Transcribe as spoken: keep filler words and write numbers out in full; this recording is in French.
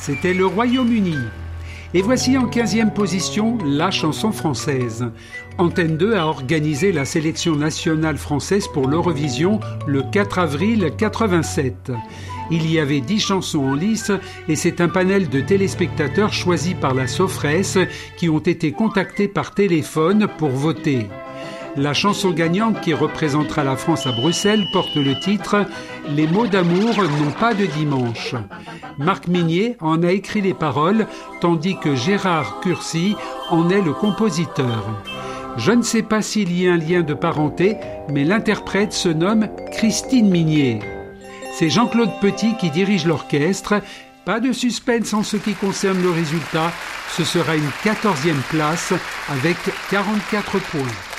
c'était le Royaume-Uni. Et voici en quinzième position la chanson française. Antenne deux a organisé la sélection nationale française pour l'Eurovision le quatre avril quatre-vingt-sept. Il y avait dix chansons en lice et c'est un panel de téléspectateurs choisis par la Sofresse qui ont été contactés par téléphone pour voter. La chanson gagnante qui représentera la France à Bruxelles porte le titre « Les mots d'amour n'ont pas de dimanche ». Marc Minier en a écrit les paroles, tandis que Gérard Cursi en est le compositeur. Je ne sais pas s'il y a un lien de parenté, mais l'interprète se nomme Christine Minier. C'est Jean-Claude Petit qui dirige l'orchestre. Pas de suspense en ce qui concerne le résultat, ce sera une quatorzième place avec quarante-quatre points.